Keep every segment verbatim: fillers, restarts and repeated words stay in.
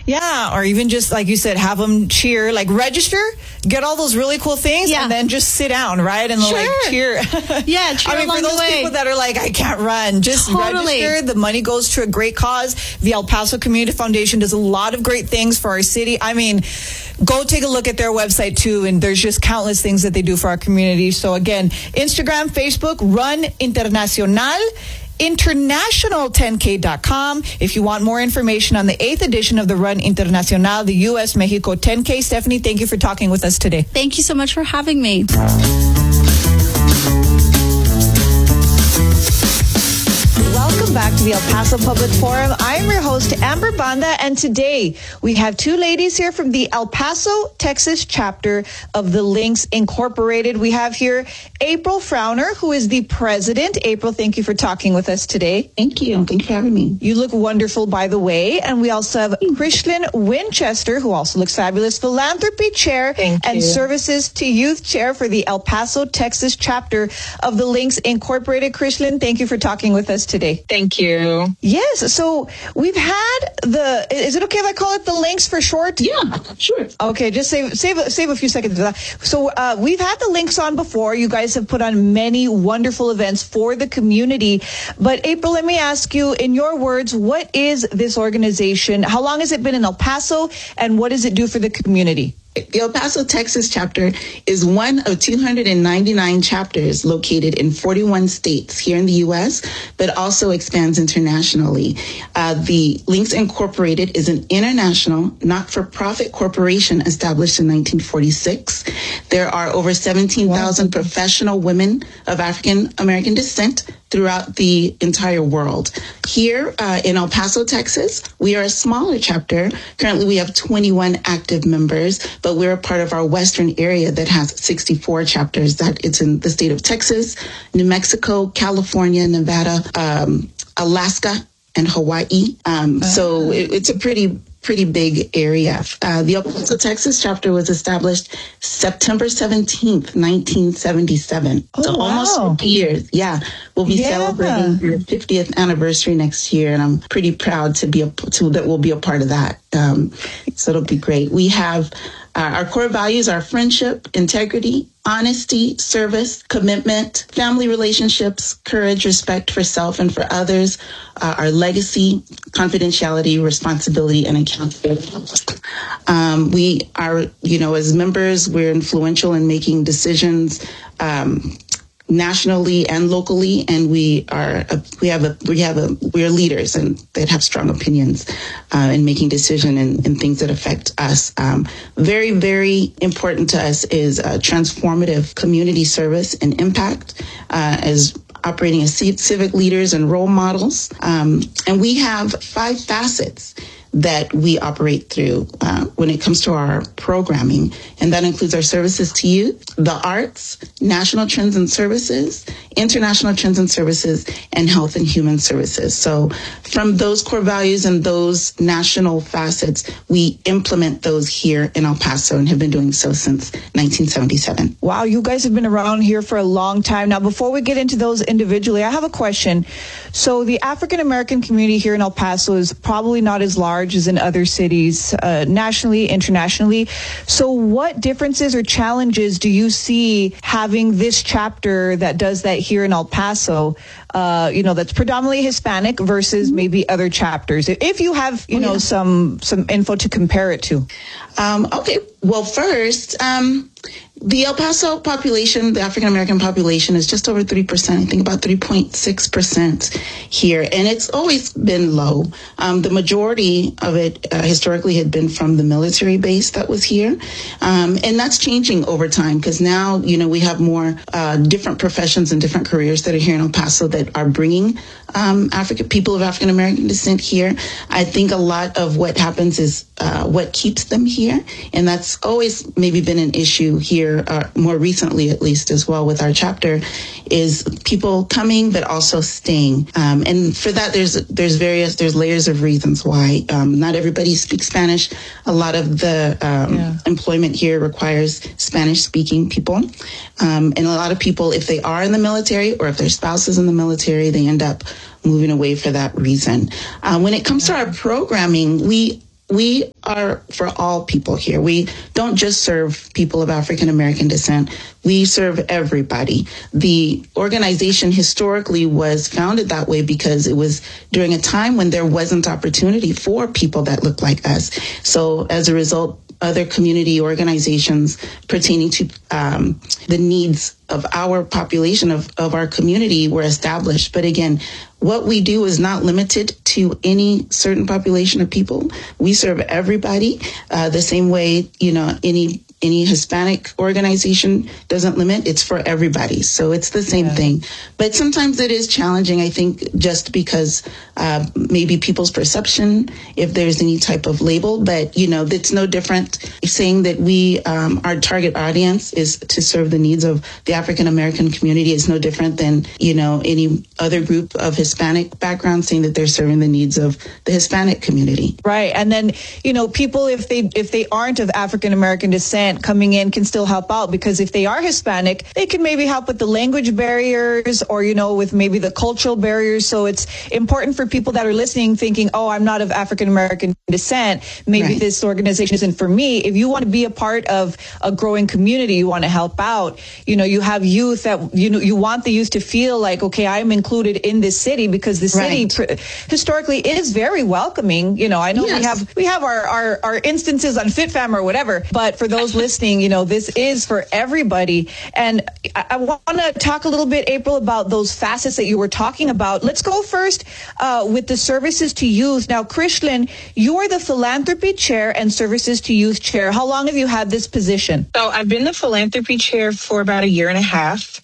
Yeah, or even just, like you said, have them cheer, like register, get all those really cool things, yeah. and then just sit down, right? And sure. like cheer. Yeah, cheer I mean, along for those the way. people that are like, I can't run, just totally. register. The money goes to a great cause. The El Paso Community Foundation does a lot of great things for our city. I mean, go take a look at their website too, and there's just countless things that they do for our community. So again, Instagram, Facebook, Run Internacional. international ten K dot com. If you want more information on the eighth edition of the Run Internacional, the U S Mexico ten K. Stephanie, thank you for talking with us today. Thank you so much for having me. Welcome back to the El Paso Public Forum. I am your host, Amber Banda, and today we have two ladies here from the El Paso, Texas chapter of the Links Incorporated. We have here April Frowner, who is the president. April, thank you for talking with us today. Thank you. Thank you for having me. You look wonderful, by the way. And we also have Krishlyn Winchester, who also looks fabulous, philanthropy chair Thank and you. services to youth chair for the El Paso, Texas chapter of the Links Incorporated. Krishlyn, thank you for talking with us today. Thank you. Yes. So we've had the, is it okay if I call it the Links for short? Yeah, sure. Okay, just save save save a few seconds for that. So uh, we've had the Links on before. You guys have put on many wonderful events for the community. But April, let me ask you, in your words, what is this organization? How long has it been in El Paso, and what does it do for the community? The El Paso, Texas chapter is one of two hundred ninety-nine chapters located in forty-one states here in the U S, but also expands internationally. Uh, the Links Incorporated is an international, not-for-profit corporation established in nineteen forty-six. There are over seventeen thousand wow. professional women of African American descent throughout the entire world. Here uh, in El Paso, Texas, we are a smaller chapter. Currently, we have twenty-one active members, but we're a part of our western area that has sixty-four chapters. That it's in the state of Texas, New Mexico, California, Nevada, um, Alaska, and Hawaii. Um, uh-huh. So it, it's a pretty pretty big area. Uh, the El Paso, Texas chapter was established September seventeenth, nineteen seventy-seven. Oh, so wow. almost fifty years. Yeah. We'll be yeah. celebrating the fiftieth anniversary next year, and I'm pretty proud to be a, to that we'll be a part of that. Um, so it'll be great. We have uh, our core values are friendship, integrity, honesty, service, commitment, family relationships, courage, respect for self and for others, uh, our legacy, confidentiality, responsibility, and accountability. Um, we are, you know, as members, we're influential in making decisions um, nationally and locally, and we are a, we have a we have a we are leaders and that have strong opinions uh, in making decision and, and things that affect us. Um, very very important to us is uh, transformative community service and impact uh, as operating as civic leaders and role models. Um, and we have five facets that we operate through uh, when it comes to our programming. And that includes our services to youth, the arts, national trends and services, international trends and services, and health and human services. So from those core values and those national facets, we implement those here in El Paso and have been doing so since nineteen seventy-seven. Wow, you guys have been around here for a long time. Now, before we get into those individually, I have a question. So the African American community here in El Paso is probably not as large as in other cities, uh, nationally, internationally. So what differences or challenges do you see having this chapter that does that here in El Paso, uh, you know, that's predominantly Hispanic versus maybe other chapters? If you have, you oh, know, yeah. some some info to compare it to. Um, okay. Well, first, um, the El Paso population, the African American population, is just over three percent. I think about three point six percent here. And it's always been low. Um, the majority of it uh, historically had been from the military base that was here. Um, and that's changing over time because now, you know, we have more uh, different professions and different careers that are here in El Paso that are bringing um, African people of African American descent here. I think a lot of what happens is uh, what keeps them here. And that's always maybe been an issue here, uh, more recently at least as well with our chapter, is people coming but also staying. Um, and for that, there's there's various, there's layers of reasons why. Um, not everybody speaks Spanish. A lot of the um, yeah. employment here requires Spanish-speaking people. Um, and a lot of people, if they are in the military or if their spouse is in the military, they end up moving away for that reason. Uh, when it comes to our programming, we we are for all people here. We don't just serve people of African American descent. We serve everybody. The organization historically was founded that way because it was during a time when there wasn't opportunity for people that look like us. So as a result, other community organizations pertaining to um, the needs of our population, of, of our community, were established. But again, what we do is not limited to any certain population of people. We serve everybody uh, the same way, you know, any any Hispanic organization doesn't limit. It's for everybody. So it's the same yeah. thing. But sometimes it is challenging, I think, just because uh, maybe people's perception, if there's any type of label. But, you know, it's no different saying that we, um, our target audience is to serve the needs of the African American community. It's no different than, you know, any other group of Hispanic background saying that they're serving the needs of the Hispanic community. Right. And then, you know, people, if they if they aren't of African American descent, coming in can still help out, because if they are Hispanic, they can maybe help with the language barriers, or, you know, with maybe the cultural barriers. So it's important for people that are listening thinking, oh, I'm not of African American descent, maybe right. this organization isn't for me. If you want to be a part of a growing community, you want to help out, you know, you have youth that, you know, you want the youth to feel like, okay, I'm included in this city, because the city right. pr- historically is very welcoming. You know, I know yes. we have we have our, our, our instances on FitFam or whatever, but for those listening, you know, this is for everybody. And I, I want to talk a little bit, April, about those facets that you were talking about. Let's go first uh, with the services to youth. Now, Krishlyn, you are the philanthropy chair and services to youth chair. How long have you had this position? So I've been the philanthropy chair for about a year and a half.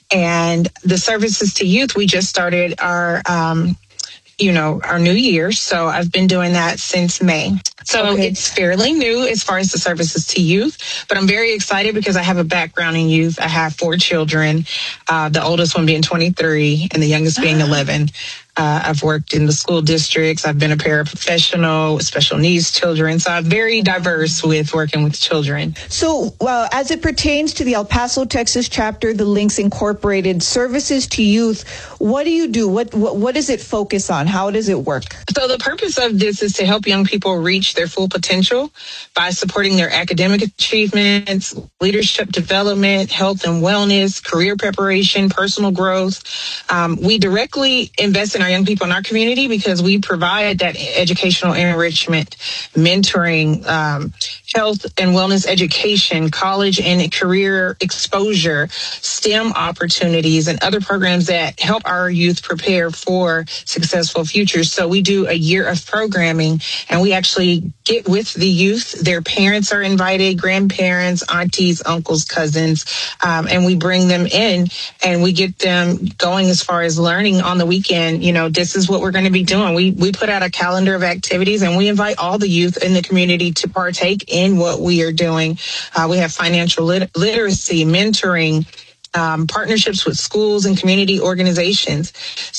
And the services to youth, we just started our um you know, our new year. So I've been doing that since May. So okay. It's fairly new as far as the services to youth, but I'm very excited because I have a background in youth. I have four children, uh, the oldest one being twenty-three and the youngest being eleven. Uh, I've worked in the school districts. I've been a paraprofessional with special needs children. So I'm very diverse with working with children. So uh, as it pertains to the El Paso, Texas chapter, the Links Incorporated Services to Youth, what do you do? What, what what does it focus on? How does it work? So the purpose of this is to help young people reach their full potential by supporting their academic achievements, leadership development, health and wellness, career preparation, personal growth. Um, we directly invest in our young people in our community because we provide that educational enrichment, mentoring, um, health and wellness education, college and career exposure, STEM opportunities, and other programs that help our youth prepare for successful futures. So we do a year of programming, and we actually get with the youth. Their parents are invited, grandparents, aunties, uncles, cousins, um, and we bring them in and we get them going as far as learning on the weekend. You know, this is what we're going to be doing. We we put out a calendar of activities, and we invite all the youth in the community to partake in what we are doing. Uh, we have financial lit- literacy, mentoring, um, partnerships with schools and community organizations.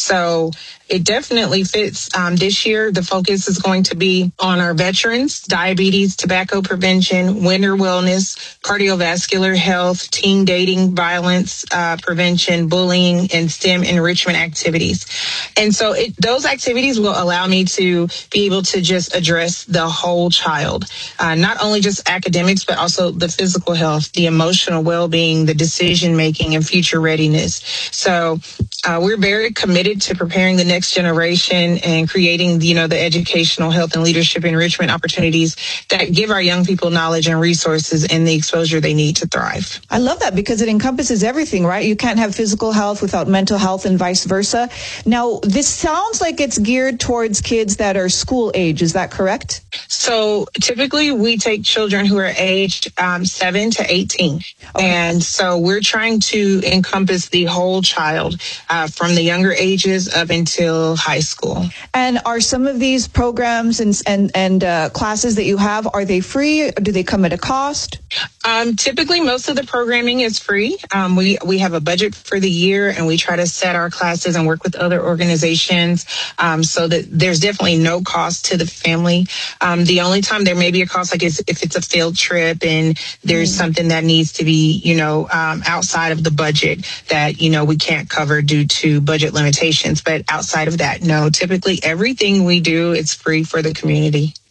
So it definitely fits. Um, this year, the focus is going to be on our veterans, diabetes, tobacco prevention, winter wellness, cardiovascular health, teen dating, violence uh, prevention, bullying, and STEM enrichment activities. And so it, those activities will allow me to be able to just address the whole child, uh, not only just academics, but also the physical health, the emotional well-being, the decision-making, and future readiness. So uh, we're very committed to preparing the next generation and creating, you know, the educational, health, and leadership enrichment opportunities that give our young people knowledge and resources and the exposure they need to thrive. I love that because it encompasses everything, right? You can't have physical health without mental health and vice versa. Now, this sounds like it's geared towards kids that are school age. Is that correct? So typically we take children who are aged um, seven to eighteen. Okay. And so we're trying to encompass the whole child uh, from the younger ages up until high school. And are some of these programs and and, and uh, classes that you have, are they free? Do they come at a cost? Um, typically, most of the programming is free. Um, we, we have a budget for the year, and we try to set our classes and work with other organizations um, so that there's definitely no cost to the family. Um, the only time there may be a cost, like is if it's a field trip and there's mm. something that needs to be, you know, um, outside of the budget that, you know, we can't cover due to budget limitations. But outside of that, no, typically everything we do is free for the community.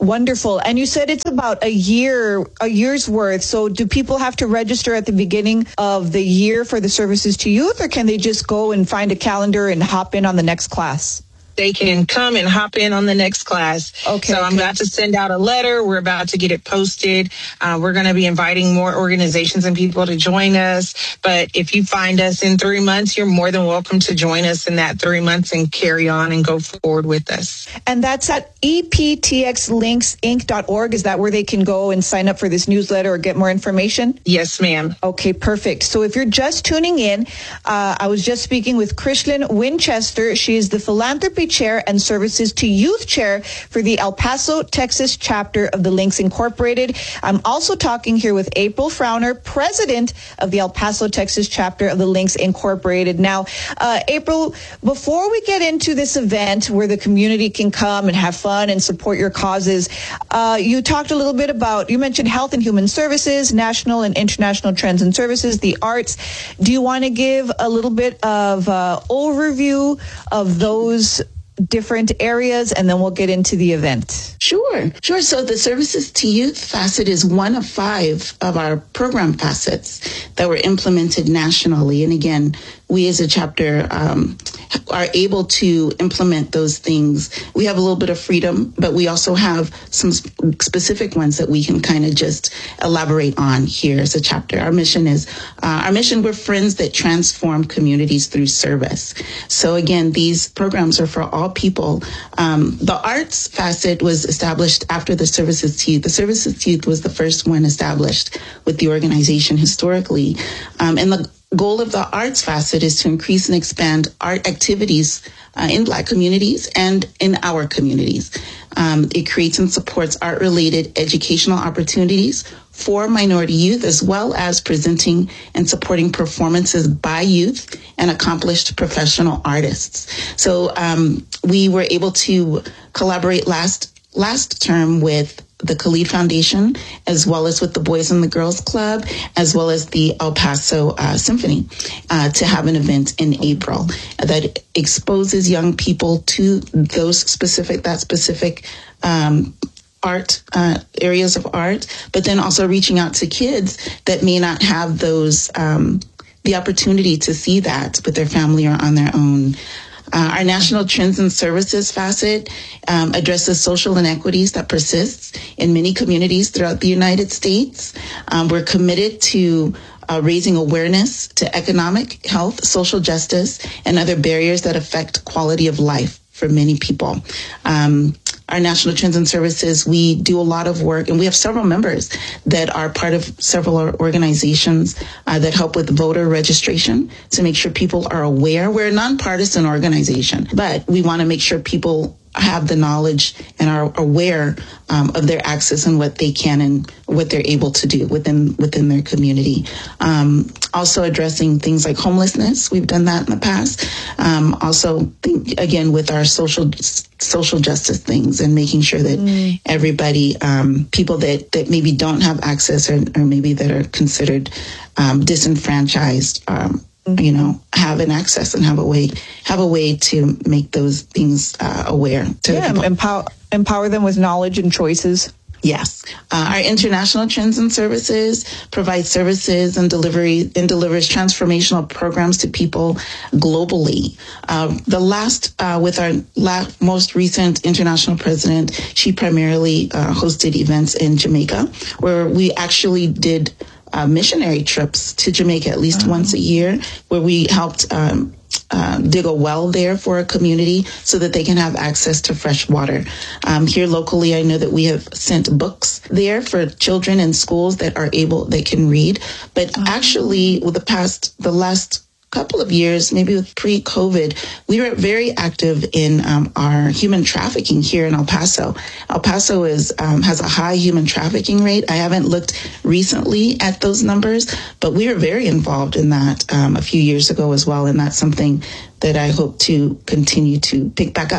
Wonderful. And you said it's about a year, a year's worth. So do people have to register at the beginning of the year for the services to youth, or can they just go and find a calendar and hop in on the next class? They can come and hop in on the next class. Okay. So I'm okay. about to send out a letter. We're about to get it posted. Uh, we're going to be inviting more organizations and people to join us. But if you find us in three months, you're more than welcome to join us in that three months and carry on and go forward with us. And that's at E P T X links inc dot org. Is that where they can go and sign up for this newsletter or get more information? Yes, ma'am. Okay, perfect. So if you're just tuning in, uh, I was just speaking with Krishlyn Winchester. She is the Philanthropy Chair and Services to Youth Chair for the El Paso, Texas chapter of the Links Incorporated. I'm also talking here with April Frowner, President of the El Paso, Texas chapter of the Links Incorporated. Now, uh, April, before we get into this event where the community can come and have fun and support your causes, uh, you talked a little bit about, you mentioned health and human services, national and international trends and services, the arts. Do you want to give a little bit of uh, overview of those different areas, and then we'll get into the event? Sure, sure. So the Services to Youth facet is one of five of our program facets that were implemented nationally. And again, we as a chapter um, are able to implement those things. We have a little bit of freedom, but we also have some specific ones that we can kind of just elaborate on here as a chapter. Our mission is, uh, our mission, we're friends that transform communities through service. So again, these programs are for all people. Um, the arts facet was established after the Services to Youth. The Services to Youth was the first one established with the organization historically. Um, and the goal of the arts facet is to increase and expand art activities uh, in Black communities and in our communities. Um, it creates and supports art-related educational opportunities for minority youth, as well as presenting and supporting performances by youth and accomplished professional artists. So um, we were able to collaborate last last term with the Khalid Foundation, as well as with the Boys and the Girls Club, as well as the El Paso uh, Symphony, uh, to have an event in April that exposes young people to those specific, that specific um, art, uh, areas of art, but then also reaching out to kids that may not have those, um, the opportunity to see that with their family or on their own. Uh, our National Trends and Services facet um, addresses social inequities that persist in many communities throughout the United States. Um, we're committed to uh, raising awareness to economic, health, social justice, and other barriers that affect quality of life for many people. Um, Our National Trends and Services, we do a lot of work, and we have several members that are part of several organizations uh, that help with voter registration to make sure people are aware. We're a nonpartisan organization, but we want to make sure people have the knowledge and are aware um, of their access and what they can and what they're able to do within within their community. Um, also addressing things like homelessness. We've done that in the past. Um, also, think, again, with our social social justice things and making sure that mm. everybody, um, people that, that maybe don't have access or, or maybe that are considered um, disenfranchised, um, you know, have an access and have a way, have a way to make those things uh, aware to yeah, people. Empower, empower them with knowledge and choices. Yes. Uh, our International Trends and Services provides services and delivery and delivers transformational programs to people globally. Uh, the last, uh, with our la- most recent international president, she primarily uh, hosted events in Jamaica, where we actually did Uh, missionary trips to Jamaica at least oh. once a year, where we helped um, uh, dig a well there for a community so that they can have access to fresh water. Um, here locally, I know that we have sent books there for children in schools that are able, they can read. But oh. actually, with the past, the last couple of years, maybe with pre-COVID, we were very active in um, our human trafficking here in El Paso. El Paso is um, has a high human trafficking rate. I haven't looked recently at those numbers, but we were very involved in that um, a few years ago as well, and that's something that I hope to continue to pick back up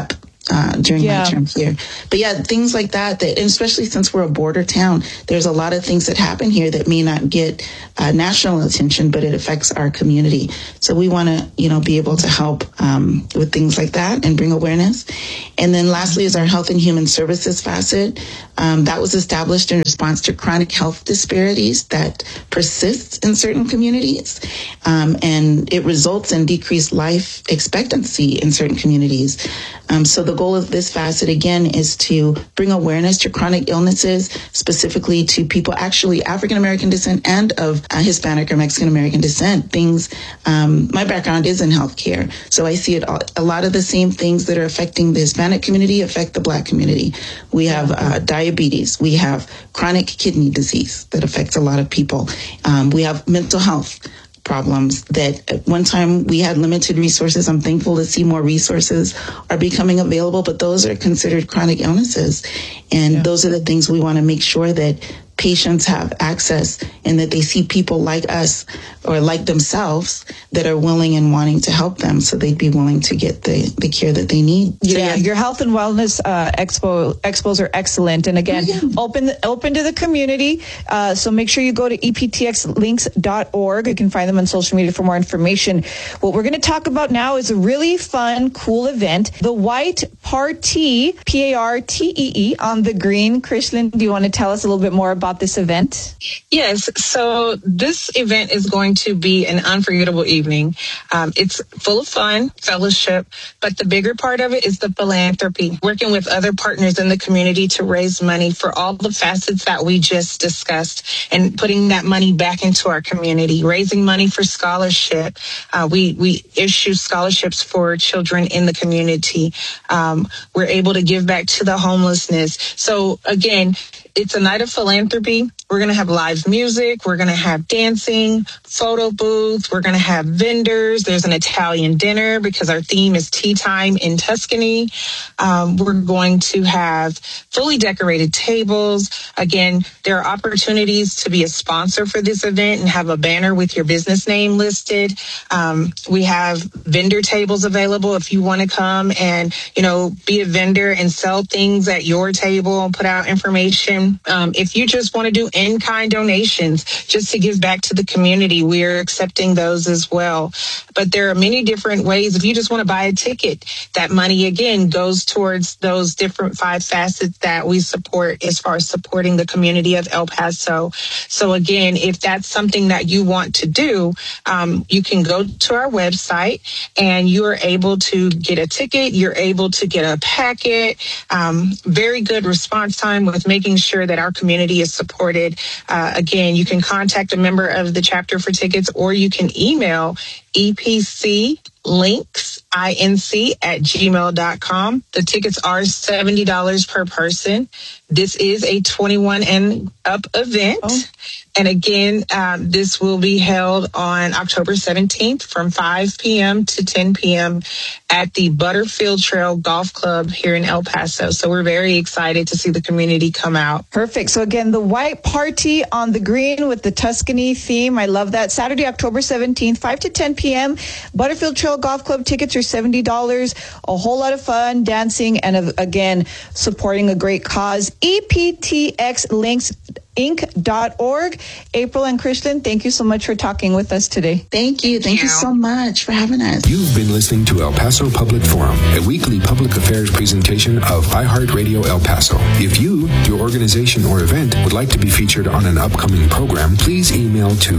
uh, during Yeah. my term here. But yeah, things like that, that, and especially since we're a border town, there's a lot of things that happen here that may not get uh, national attention, but it affects our community. So we want to, you know, be able to help um, with things like that and bring awareness. And then lastly is our health and human services facet. Um, that was established in response to chronic health disparities that persist in certain communities. Um, and it results in decreased life expectancy in certain communities. Um, so the goal of this facet, again, is to bring awareness to chronic illnesses, specifically to people actually African-American descent and of uh, Hispanic or Mexican-American descent. Things, um, my background is in healthcare, so I see it all, a lot of the same things that are affecting the Hispanic community affect the Black community. We have uh, diabetes. We have chronic kidney disease that affects a lot of people. Um, we have mental health problems that at one time we had limited resources. I'm thankful to see more resources are becoming available, but those are considered chronic illnesses. And yeah. those are the things we want to make sure that patients have access and that they see people like us or like themselves that are willing and wanting to help them, so they'd be willing to get the, the care that they need. Yeah, so, yeah. your health and wellness uh, expo expos are excellent, and again, yeah. open open to the community. Uh, so make sure you go to e p t x links dot org. You can find them on social media for more information. What we're going to talk about now is a really fun, cool event, the White Party, P A R T E E, on the green. Krishlyn, do you want to tell us a little bit more about this event? Yes. So this event is going to be an unforgettable evening. Um, it's full of fun, fellowship, but the bigger part of it is the philanthropy, working with other partners in the community to raise money for all the facets that we just discussed and putting that money back into our community, raising money for scholarship. Uh, we, we issue scholarships for children in the community. Um, we're able to give back to the homelessness. So again, it's a night of philanthropy. We're going to have live music. We're going to have dancing, photo booths. We're going to have vendors. There's an Italian dinner because our theme is tea time in Tuscany. Um, we're going to have fully decorated tables. Again, there are opportunities to be a sponsor for this event and have a banner with your business name listed. Um, we have vendor tables available if you want to come and, you know, be a vendor and sell things at your table and put out information. Um, if you just want to do in-kind donations just to give back to the community, we're accepting those as well. But there are many different ways. If you just want to buy a ticket, that money, again, goes towards those different five facets that we support as far as supporting the community of El Paso. So again, if that's something that you want to do, um, you can go to our website and you are able to get a ticket. You're able to get a packet. Um, very good response time with making sure that our community is supported. Uh, again, you can contact a member of the chapter for tickets, or you can email E P C links, I N C, at gmail dot com. The tickets are seventy dollars per person. This is a twenty-one and up event. Oh. And again, um, this will be held on October seventeenth from five p.m. to ten p.m. at the Butterfield Trail Golf Club here in El Paso. So we're very excited to see the community come out. Perfect. So again, the White Party on the green with the Tuscany theme. I love that. Saturday, October seventeenth, five to ten p.m. Butterfield Trail Golf Club tickets are seventy dollars. A whole lot of fun, dancing, and uh, again, supporting a great cause. E P T X links inc dot org. April and Krishlyn, thank you so much for talking with us today. Thank you. Thank you so much for having us. You've been listening to El Paso Public Forum, a weekly public affairs presentation of iHeartRadio El Paso. If you, your organization, or event would like to be featured on an upcoming program, please email to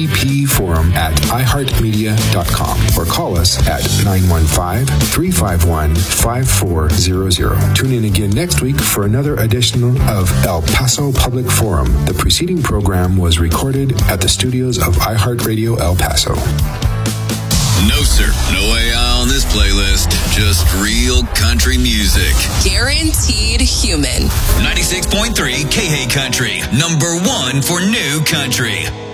epforum at iheartmedia dot com or call us at nine one five, three five one, five four zero zero. Tune in again next week for another edition of El Paso Public Forum. The preceding program was recorded at the studios of iHeartRadio El Paso. No, sir. No A I on this playlist. Just real country music. Guaranteed human. ninety-six point three K H Country. Number one for new country.